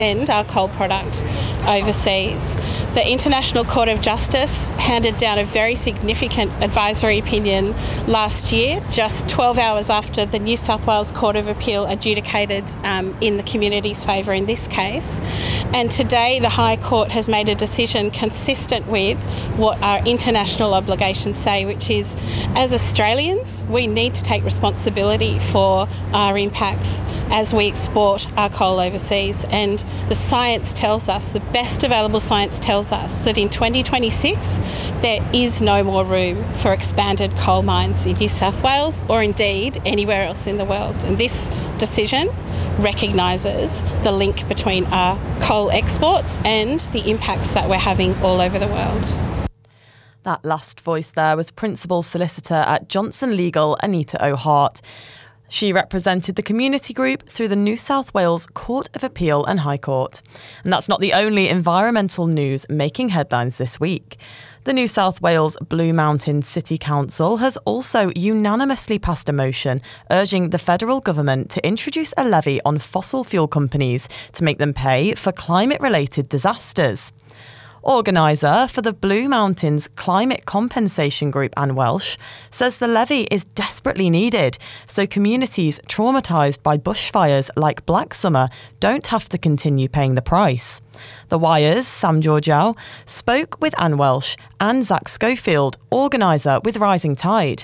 and our coal product overseas. The International Court of Justice handed down a very significant advisory opinion last year, just 12 hours after the New South Wales Court of Appeal adjudicated in the community's favour in this case. And today the High Court has made a decision consistent with what our international obligations say, which is, as Australians, we need to take responsibility for our impacts as we export our coal overseas. And the science tells us, the best available science tells us, that in 2026 there is no more room for expanded coal mines in New South Wales or indeed anywhere else in the world. And this decision recognises the link between our coal exports and the impacts that we're having all over the world. That last voice there was Principal Solicitor at Johnson Legal, Anita O'Hart. She represented the community group through the New South Wales Court of Appeal and High Court. And that's not the only environmental news making headlines this week. The New South Wales Blue Mountains City Council has also unanimously passed a motion urging the federal government to introduce a levy on fossil fuel companies to make them pay for climate-related disasters. Organiser for the Blue Mountains Climate Compensation Group, Anne Welsh, says the levy is desperately needed so communities traumatised by bushfires like Black Summer don't have to continue paying the price. The Wire's Sam Georgiou spoke with Anne Welsh and Zach Schofield, organiser with Rising Tide.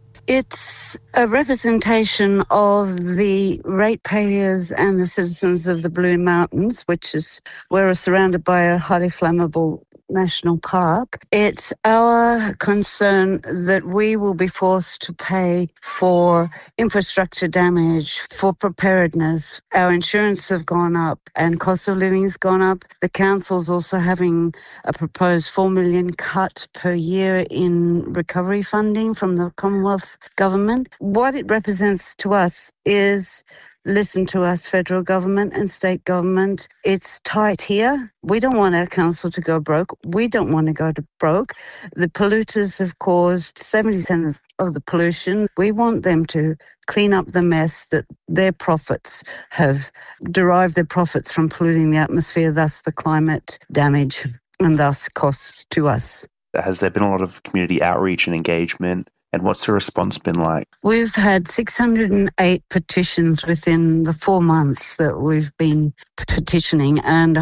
It's a representation of the ratepayers and the citizens of the Blue Mountains, which is where we're surrounded by a highly flammable national park. It's our concern that we will be forced to pay for infrastructure damage, for preparedness. Our insurance have gone up and cost of living has gone up. The council's also having a proposed $4 million cut per year in recovery funding from the Commonwealth government. What it represents to us is, listen to us, federal government and state government. It's tight here. We don't want our council to go broke. We don't want to go to broke. The polluters have caused 70% of the pollution. We want them to clean up the mess that their profits have derived their profits from polluting the atmosphere, thus the climate damage and thus costs to us. Has there been a lot of community outreach and engagement? And what's the response been like? We've had 608 petitions within the 4 months that we've been petitioning and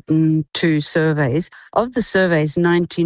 102 surveys. Of the surveys,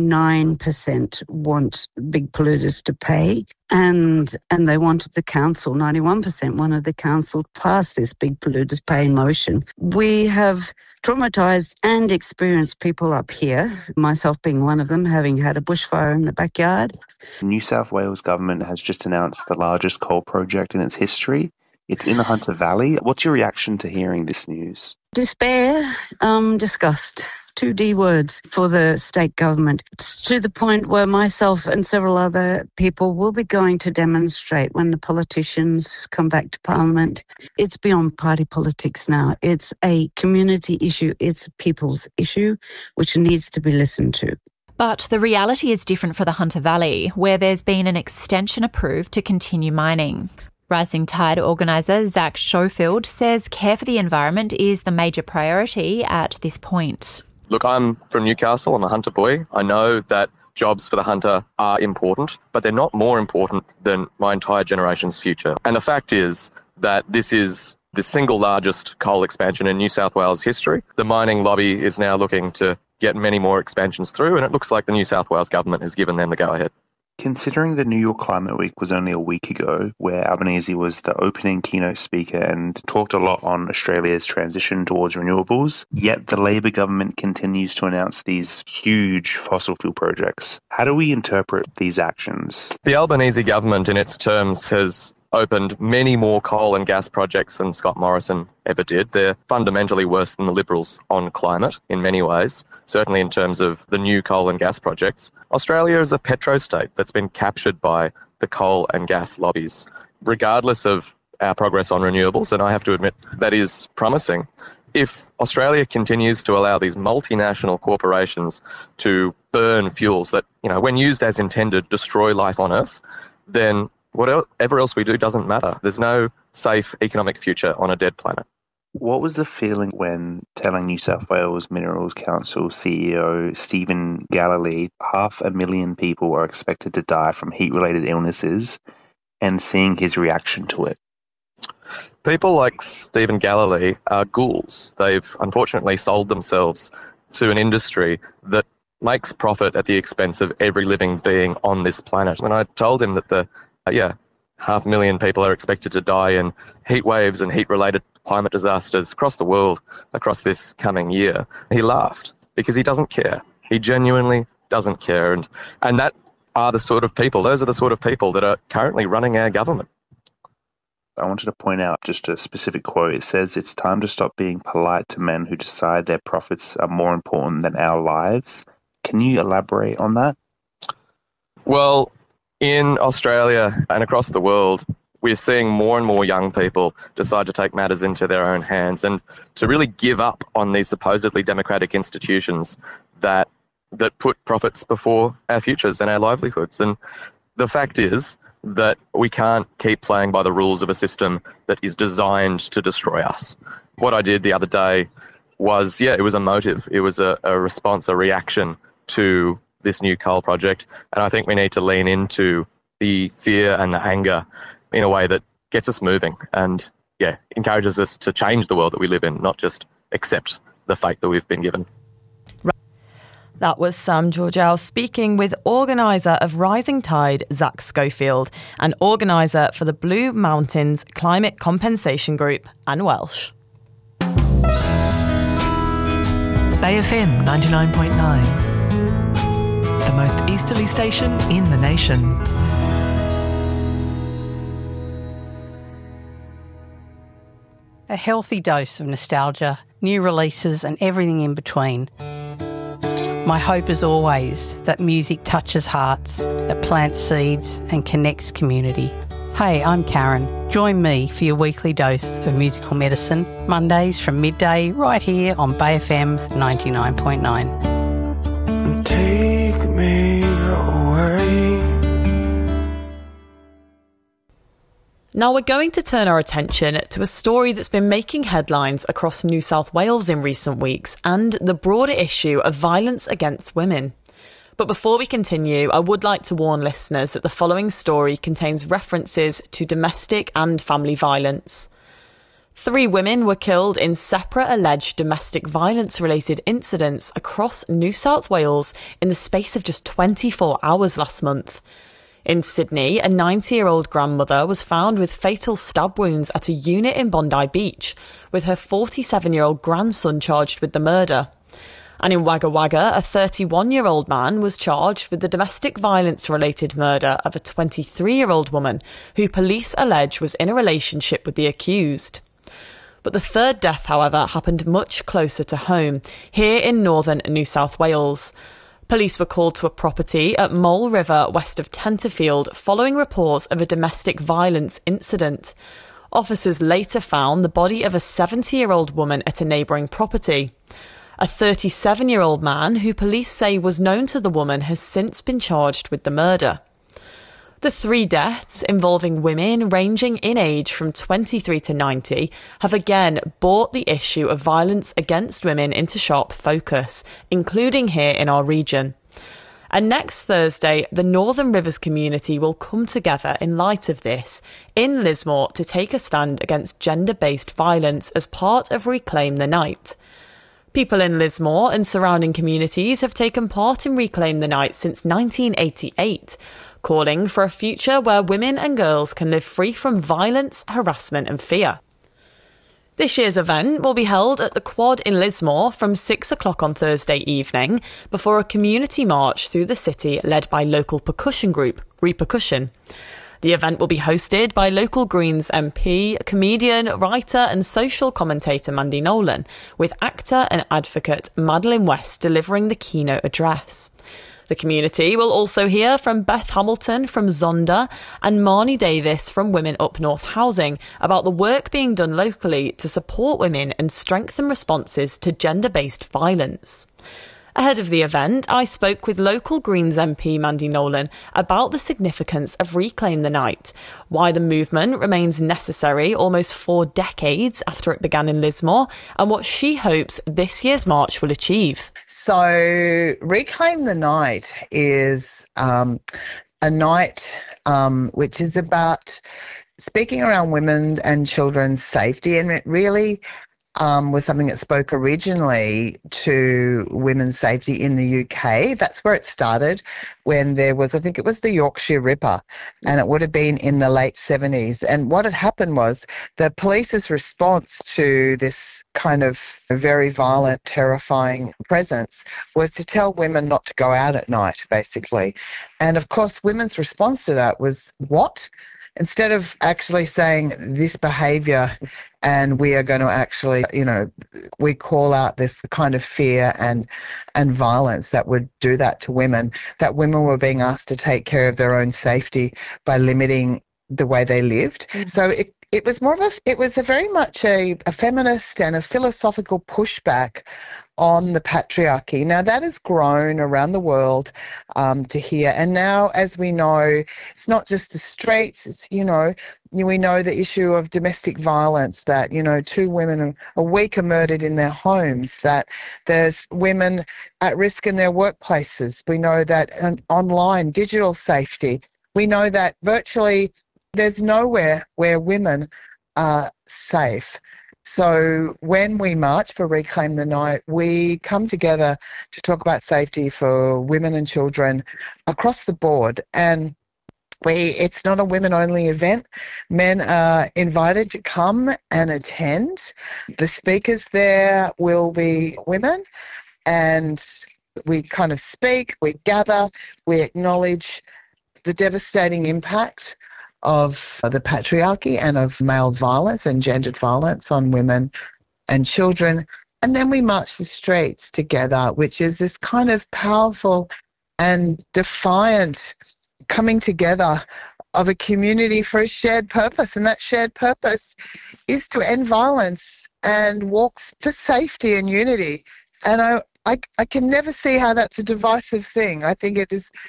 99% want big polluters to pay. And they wanted the council, 91% wanted the council to pass this big polluters pay motion. We have traumatised and experienced people up here, myself being one of them, having had a bushfire in the backyard. New South Wales government has just announced the largest coal project in its history. It's in the Hunter Valley. What's your reaction to hearing this news? Despair, disgust. 2 D words for the state government. It's to the point where myself and several other people will be going to demonstrate when the politicians come back to Parliament. It's beyond party politics now. It's a community issue. It's a people's issue, which needs to be listened to. But the reality is different for the Hunter Valley, where there's been an extension approved to continue mining. Rising Tide organiser Zach Schofield says care for the environment is the major priority at this point. Look, I'm from Newcastle. I'm a Hunter boy. I know that jobs for the Hunter are important, but they're not more important than my entire generation's future. And the fact is that this is the single largest coal expansion in New South Wales history. The mining lobby is now looking to get many more expansions through, and it looks like the New South Wales government has given them the go-ahead. Considering the New York Climate Week was only a week ago, where Albanese was the opening keynote speaker and talked a lot on Australia's transition towards renewables, yet the Labor government continues to announce these huge fossil fuel projects. How do we interpret these actions? The Albanese government, in its terms, has opened many more coal and gas projects than Scott Morrison ever did. They're fundamentally worse than the Liberals on climate in many ways, certainly in terms of the new coal and gas projects. Australia is a petro-state that's been captured by the coal and gas lobbies. Regardless of our progress on renewables, and I have to admit that is promising, if Australia continues to allow these multinational corporations to burn fuels that, when used as intended, destroy life on Earth, then whatever else we do doesn't matter. There's no safe economic future on a dead planet. What was the feeling when telling New South Wales Minerals Council CEO Stephen Galilee 500,000 people are expected to die from heat-related illnesses and seeing his reaction to it? People like Stephen Galilee are ghouls. They've unfortunately sold themselves to an industry that makes profit at the expense of every living being on this planet. And I told him that 500,000 people are expected to die in heat waves and heat-related climate disasters across the world across this coming year. He laughed because he doesn't care. He genuinely doesn't care. And that are the sort of people, those are the sort of people that are currently running our government. I wanted to point out just a specific quote. It says, "It's time to stop being polite to men who decide their profits are more important than our lives." Can you elaborate on that? Well, in Australia and across the world, we're seeing more and more young people decide to take matters into their own hands and to really give up on these supposedly democratic institutions that put profits before our futures and our livelihoods. And the fact is that we can't keep playing by the rules of a system that is designed to destroy us. What I did the other day was, it was a motive. It was a response, a reaction to this new coal project. And I think we need to lean into the fear and the anger in a way that gets us moving and, encourages us to change the world that we live in, not just accept the fate that we've been given. That was Sam Georgel speaking with organiser of Rising Tide, Zach Schofield, and organiser for the Blue Mountains Climate Compensation Group, Anne Welsh. Bay FM 99.9, the most easterly station in the nation. A healthy dose of nostalgia, new releases and everything in between. My hope is always that music touches hearts, it plants seeds and connects community. Hey, I'm Karen. Join me for your weekly dose of musical medicine, Mondays from midday, right here on Bay FM 99.9. Take me away. Now we're going to turn our attention to a story that's been making headlines across New South Wales in recent weeks and the broader issue of violence against women. But before we continue, I would like to warn listeners that the following story contains references to domestic and family violence. 3 women were killed in separate alleged domestic violence-related incidents across New South Wales in the space of just 24 hours last month. In Sydney, a 90-year-old grandmother was found with fatal stab wounds at a unit in Bondi Beach, with her 47-year-old grandson charged with the murder. And in Wagga Wagga, a 31-year-old man was charged with the domestic violence-related murder of a 23-year-old woman, who police allege was in a relationship with the accused. But the third death, however, happened much closer to home, here in northern New South Wales. Police were called to a property at Mole River west of Tenterfield following reports of a domestic violence incident. Officers later found the body of a 70-year-old woman at a neighbouring property. A 37-year-old man, who police say was known to the woman, has since been charged with the murder. The 3 deaths, involving women ranging in age from 23 to 90, have again brought the issue of violence against women into sharp focus, including here in our region. And next Thursday, the Northern Rivers community will come together in light of this in Lismore to take a stand against gender-based violence as part of Reclaim the Night. People in Lismore and surrounding communities have taken part in Reclaim the Night since 1988, calling for a future where women and girls can live free from violence, harassment and fear. This year's event will be held at the Quad in Lismore from 6 o'clock on Thursday evening before a community march through the city led by local percussion group, Repercussion. The event will be hosted by local Greens MP, comedian, writer and social commentator Mandy Nolan, with actor and advocate Madeline West delivering the keynote address. The community will also hear from Beth Hamilton from Zonda and Marnie Davis from Women Up North Housing about the work being done locally to support women and strengthen responses to gender-based violence. Ahead of the event, I spoke with local Greens MP Mandy Nolan about the significance of Reclaim the Night, why the movement remains necessary almost 4 decades after it began in Lismore, and what she hopes this year's march will achieve. So Reclaim the Night is a night which is about speaking around women and children's safety, and it really was something that spoke originally to women's safety in the UK. That's where it started, when there was, I think it was the Yorkshire Ripper, and it would have been in the late 70s. And what had happened was the police's response to this kind of very violent, terrifying presence was to tell women not to go out at night, basically. And of course, women's response to that was, what? Instead of actually saying this behaviour, and we are going to actually, we call out this kind of fear and violence that would do that to women, that women were being asked to take care of their own safety by limiting the way they lived. Mm-hmm. So it was more of it was very much a feminist and a philosophical pushback on the patriarchy. Now, that has grown around the world to here. And now, as we know, it's not just the streets, it's, we know the issue of domestic violence, that, 2 women a week are murdered in their homes, that there's women at risk in their workplaces. We know that online digital safety. We know that virtually there's nowhere where women are safe. So when we march for Reclaim the Night, we come together to talk about safety for women and children across the board. And it's not a women-only event. Men are invited to come and attend. The speakers there will be women, and we kind of speak, we gather, we acknowledge the devastating impact of the patriarchy and of male violence and gendered violence on women and children. And then we march the streets together, which is this kind of powerful and defiant coming together of a community for a shared purpose. And that shared purpose is to end violence and walk for safety and unity. And I can never see how that's a divisive thing. I think it is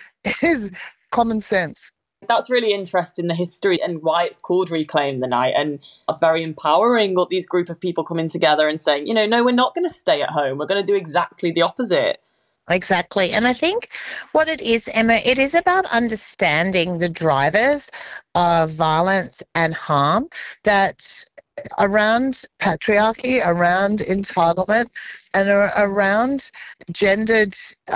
common sense. That's really interesting, the history and why it's called Reclaim the Night. And that's very empowering, got these group of people coming together and saying, no, we're not going to stay at home. We're going to do exactly the opposite. Exactly. And I think what it is, Emma, it is about understanding the drivers of violence and harm that around patriarchy, around entitlement, and around gendered,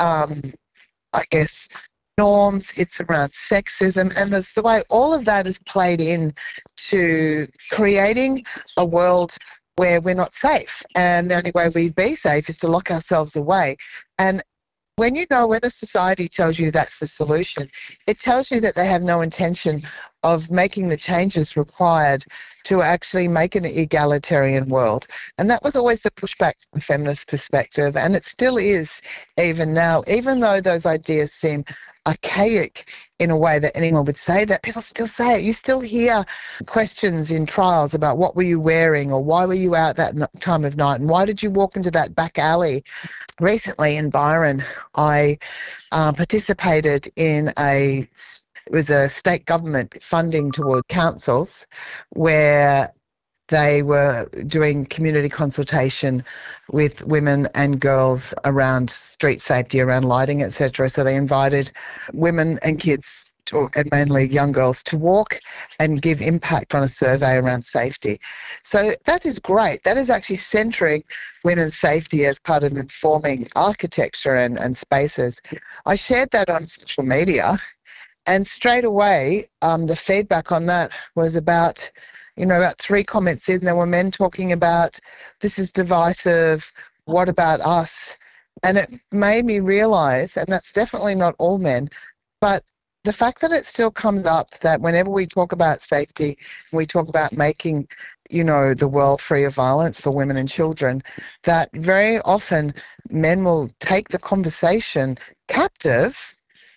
norms. It's around sexism, and it's the way all of that is played in to creating a world where we're not safe. And the only way we be safe is to lock ourselves away. And when a society tells you that's the solution, it tells you that they have no intention of making the changes required to actually make an egalitarian world. And that was always the pushback from the feminist perspective, and it still is even now, even though those ideas seem archaic in a way that anyone would say that, people still say it. You still hear questions in trials about what were you wearing, or why were you out that time of night, and why did you walk into that back alley? Recently in Byron, I participated in it was a state government funding toward councils where they were doing community consultation with women and girls around street safety, around lighting, etc. So they invited women and kids, and mainly young girls, to walk and give impact on a survey around safety. So that is great. That is actually centering women's safety as part of informing architecture and spaces. I shared that on social media, and straight away the feedback on that was about 3 comments in, there were men talking about, this is divisive, what about us? And it made me realise, and that's definitely not all men, but the fact that it still comes up that whenever we talk about safety, we talk about making, the world free of violence for women and children, that very often men will take the conversation captive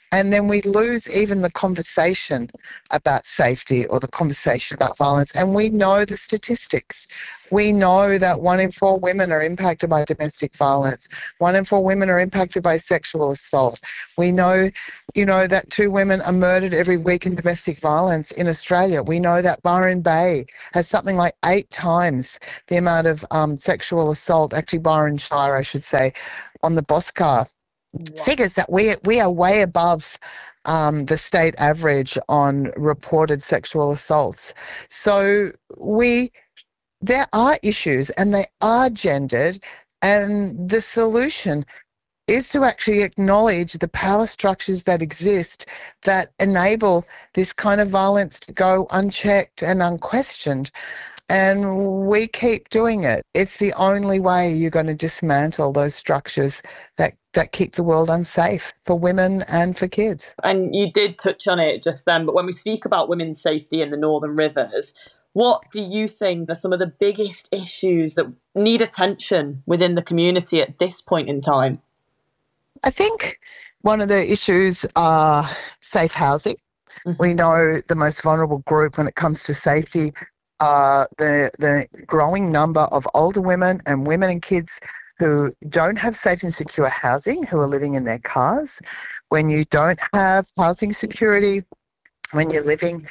And then we lose even the conversation about safety or the conversation about violence. And we know the statistics. We know that 1 in 4 women are impacted by domestic violence. 1 in 4 women are impacted by sexual assault. We know, that 2 women are murdered every week in domestic violence in Australia. We know that Byron Bay has something like 8 times the amount of sexual assault, actually Byron Shire, I should say, on the Boscar. Wow. Figures that we are way above the state average on reported sexual assaults. So there are issues and they are gendered, and the solution is to actually acknowledge the power structures that exist that enable this kind of violence to go unchecked and unquestioned. And we keep doing it. It's the only way you're going to dismantle those structures that keep the world unsafe for women and for kids. And you did touch on it just then, but when we speak about women's safety in the Northern Rivers, what do you think are some of the biggest issues that need attention within the community at this point in time? I think one of the issues are safe housing. Mm-hmm. We know the most vulnerable group when it comes to safety are the growing number of older women and kids who don't have safe and secure housing, who are living in their cars. When you don't have housing security, when you're living,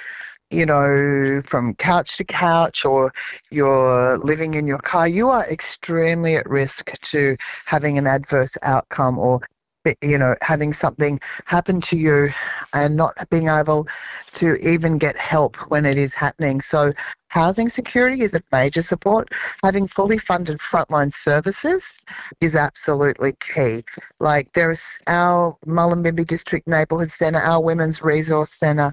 from couch to couch, or you're living in your car, you are extremely at risk to having an adverse outcome or having something happen to you and not being able to even get help when it is happening. So housing security is a major support. Having fully funded frontline services is absolutely key. Like there's our Mullumbimby District Neighbourhood Centre, our Women's Resource Centre,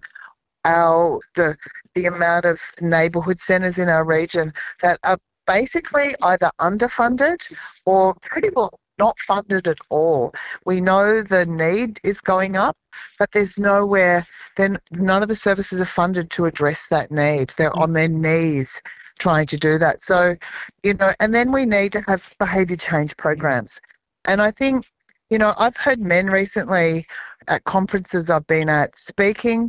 the amount of neighbourhood centres in our region that are basically either underfunded or pretty well not funded at all. We know the need is going up, but there's nowhere, then none of the services are funded to address that need. They're on their knees trying to do that. So, and then we need to have behaviour change programs. And I think, I've heard men recently at conferences I've been at speaking,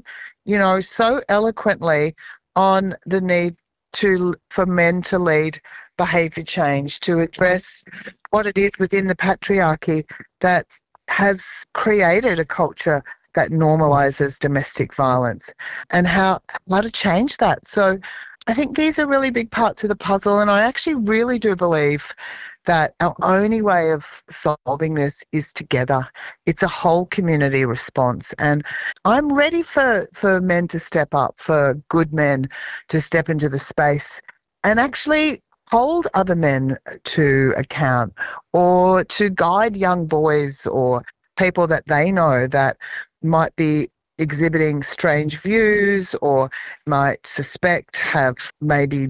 so eloquently on the need for men to lead behaviour change, to address what it is within the patriarchy that has created a culture that normalises domestic violence, and how to change that. So I think these are really big parts of the puzzle, and I actually really do believe that our only way of solving this is together. It's a whole community response, and I'm ready for men to step up, for good men to step into the space and actually hold other men to account, or to guide young boys or people that they know that might be exhibiting strange views or might suspect have maybe,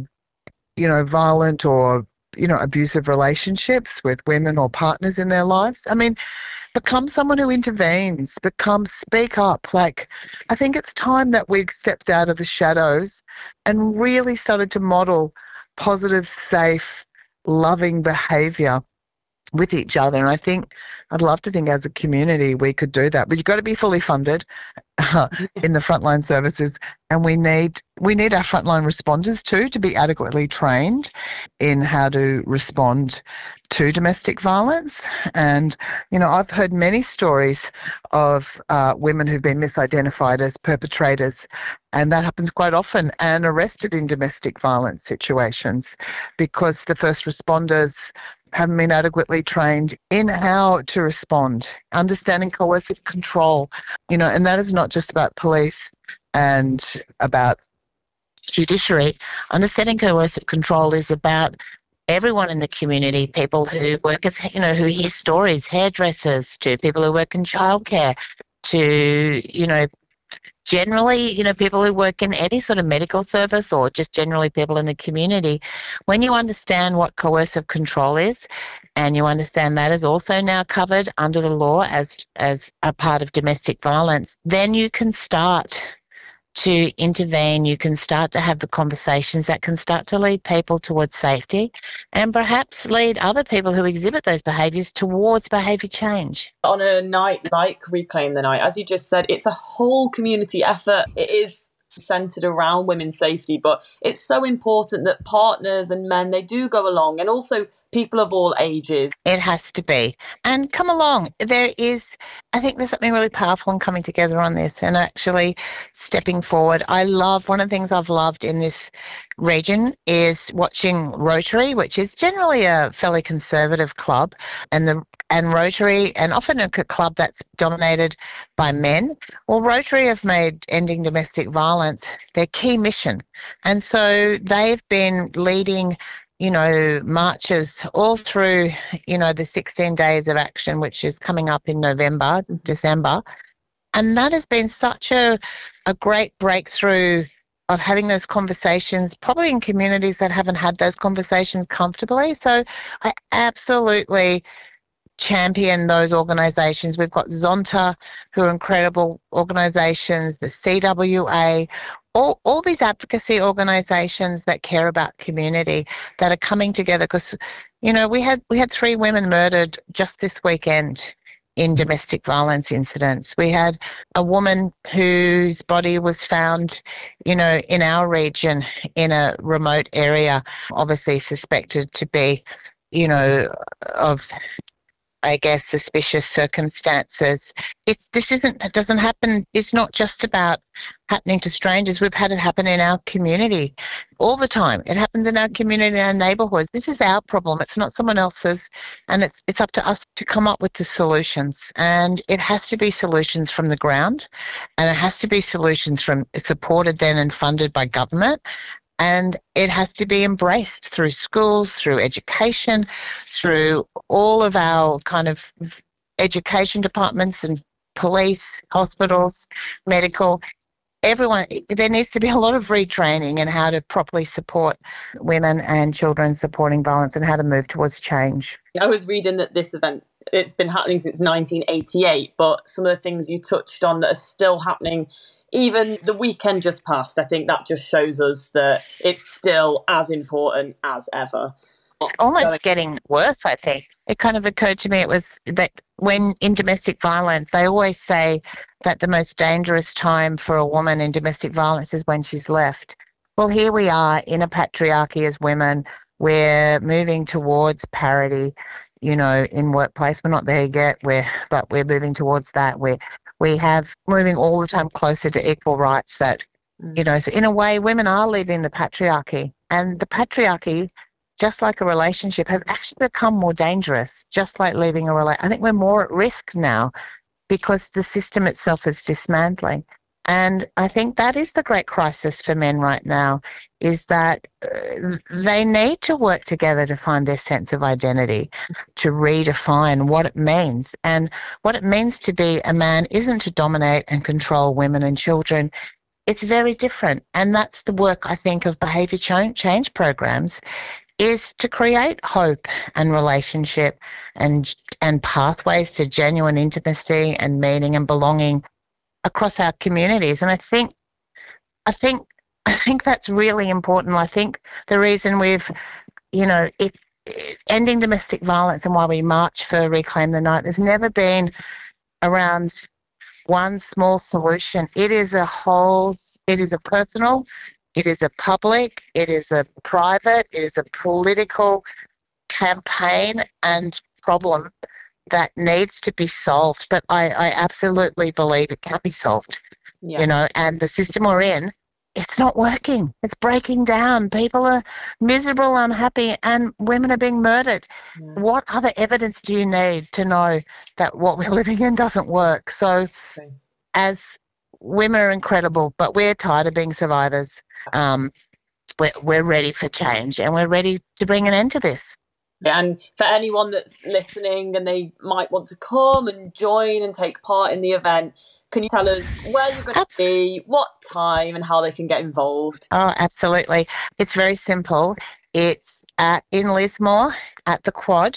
violent or, abusive relationships with women or partners in their lives. I mean, become someone who intervenes, speak up. Like, I think it's time that we've stepped out of the shadows and really started to model positive, safe, loving behaviour with each other. And I think I'd love to think as a community we could do that. But you've got to be fully funded in the frontline services, and we need our frontline responders too to be adequately trained in how to respond to domestic violence. And I've heard many stories of women who've been misidentified as perpetrators, and that happens quite often, and arrested in domestic violence situations because the first responders haven't been adequately trained in how to respond, understanding coercive control, and that is not just about police and about judiciary. Understanding coercive control is about everyone in the community, people who work as, who hear stories, hairdressers, to people who work in childcare, to, generally, people who work in any sort of medical service, or just generally people in the community. When you understand what coercive control is, and you understand that is also now covered under the law as a part of domestic violence, then you can start to intervene. You can start to have the conversations that can start to lead people towards safety and perhaps lead other people who exhibit those behaviours towards behaviour change. On a night like Reclaim the Night, as you just said, it's a whole community effort. It is centred around women's safety, but it's so important that partners and men, they do go along, and also people of all ages. It has to be. And come along. I think there's something really powerful in coming together on this and actually stepping forward. One of the things I've loved in this region is watching Rotary, which is generally a fairly conservative club, and Rotary, and often a club that's dominated by men. Well, Rotary have made ending domestic violence their key mission. And so they've been leading, marches all through, the 16 days of action, which is coming up in December. And that has been such a great breakthrough of having those conversations, probably in communities that haven't had those conversations comfortably. So I absolutely champion those organisations. We've got Zonta, who are incredible organisations, the CWA, all these advocacy organisations that care about community that are coming together because, we had 3 women murdered just this weekend in domestic violence incidents. We had a woman whose body was found, in our region in a remote area, obviously suspected to be, of suspicious circumstances. It doesn't happen. It's not just about happening to strangers. We've had it happen in our community all the time. It happens in our community, in our neighbourhoods. This is our problem. It's not someone else's, and it's up to us to come up with the solutions. And it has to be solutions from the ground, and it has to be solutions supported then and funded by government. And it has to be embraced through schools, through education, through all of our kind of education departments and police, hospitals, medical, everyone. There needs to be a lot of retraining in how to properly support women and children supporting violence and how to move towards change. I was reading that this event, it's been happening since 1988, but some of the things you touched on that are still happening, even the weekend just passed, I think that just shows us that it's still as important as ever. It's almost getting worse, I think. It kind of occurred to me it was that when in domestic violence, they always say that the most dangerous time for a woman in domestic violence is when she's left. Well, here we are in a patriarchy as women. We're moving towards parity, in workplace. We're not there yet, but we're moving towards that. We have moving all the time closer to equal rights that, so in a way, women are leaving the patriarchy. And the patriarchy, just like a relationship, has actually become more dangerous, just like leaving a relationship. I think we're more at risk now because the system itself is dismantling. And I think that is the great crisis for men right now, is that they need to work together to find their sense of identity, to redefine what it means. And what it means to be a man isn't to dominate and control women and children. It's very different. And that's the work, I think, of behaviour change programs, is to create hope and relationship and pathways to genuine intimacy and meaning and belonging across our communities. And I think that's really important. I think the reason we've, ending domestic violence and why we march for Reclaim the Night has never been around one small solution. It is a personal, it is a public, it is a private, it is a political campaign and problem that needs to be solved. But I absolutely believe it can be solved, and the system we're in, it's not working. It's breaking down. People are miserable, unhappy, and women are being murdered. Yeah. What other evidence do you need to know that what we're living in doesn't work? So as women are incredible, but we're tired of being survivors. We're ready for change, and we're ready to bring an end to this. And for anyone that's listening and they might want to come and join and take part in the event, can you tell us where you're going to be, what time, and how they can get involved? Oh, absolutely. It's very simple. It's in Lismore at the Quad.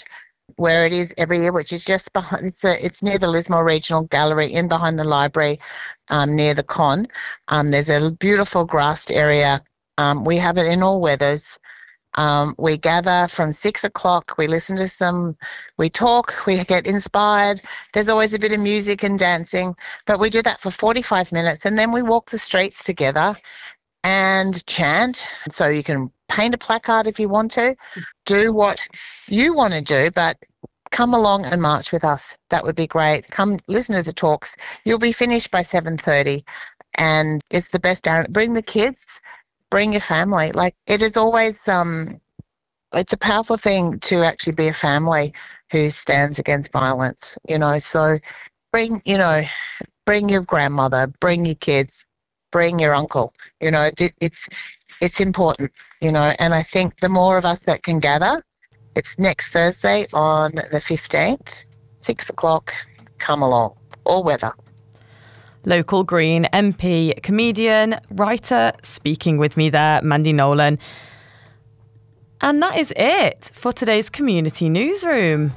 where it is every year, which is just behind. It's near the Lismore Regional Gallery, in behind the library, near the con. There's a beautiful grassed area. We have it in all weathers. We gather from 6 o'clock. We listen to we talk. We get inspired. There's always a bit of music and dancing, but we do that for 45 minutes, and then we walk the streets together and chant. So you can paint a placard if you want to, do what you want to do, but come along and march with us. That would be great. Come listen to the talks. You'll be finished by 7:30, and it's the best. Bring the kids, bring your family. Like, it is always, it's a powerful thing to actually be a family who stands against violence, so bring your grandmother, bring your kids, bring your uncle, it's important, and I think the more of us that can gather. It's next Thursday on the 15th, 6 o'clock. Come along, all weather. Local Green MP, comedian, writer, speaking with me there, Mandy Nolan. And that is it for today's Community Newsroom.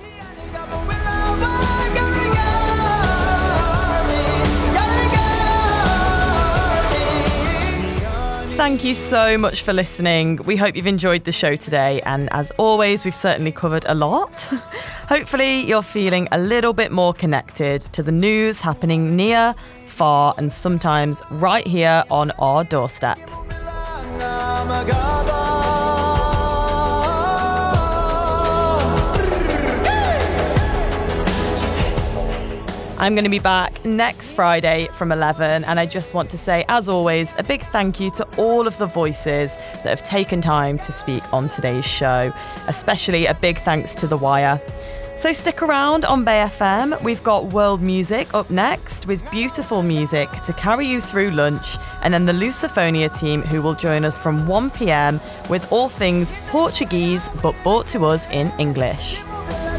Thank you so much for listening. We hope you've enjoyed the show today, and as always, we've certainly covered a lot. Hopefully you're feeling a little bit more connected to the news happening near, far, and sometimes right here on our doorstep. I'm going to be back next Friday from 11, and I just want to say, as always, a big thank you to all of the voices that have taken time to speak on today's show, especially a big thanks to The Wire. So stick around on Bay FM. We've got world music up next with beautiful music to carry you through lunch, and then the Lusophonia team who will join us from 1 p.m. with all things Portuguese but brought to us in English.